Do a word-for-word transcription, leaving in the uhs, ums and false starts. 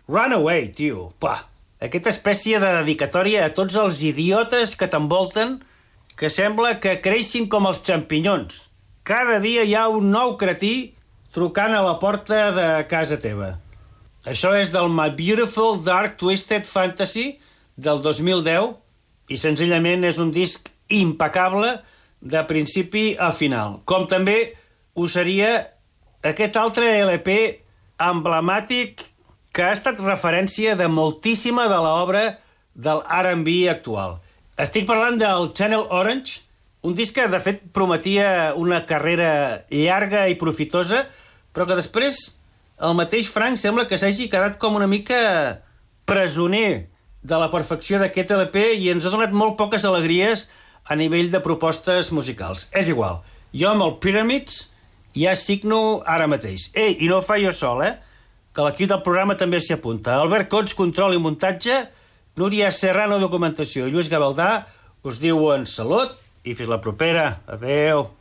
Runaway, tio. Pah, aquesta espècie de dedicatòria a tots els idiotes que t'envolten que sembla que creixin com els xampinyons. Cada dia hi ha un nou cretí trucant a la porta de casa teva. Això és del My Beautiful Dark Twisted Fantasy del dos mil deu i senzillament és un disc impecable de principi a final. Com també ho seria aquest altre L P emblemàtic que ha estat referència de moltíssima de l'obra del R and B actual. Estic parlant del Channel Orange, un disc que de fet prometia una carrera llarga i profitosa, però que després el mateix Frank sembla que s'hagi quedat com una mica presoner de la perfecció d'aquest L P i ens ha donat molt poques alegries a nivell de propostes musicals. És igual, jo amb el Pyramids ja signo ara mateix. Ei, i no ho fa jo sol, eh? Que l'equip del programa també s'hi apunta. Albert Cots, control i muntatge, Núria Serrano, documentació, i Lluís Gavaldà us diuen salut i fins la propera. Adeu.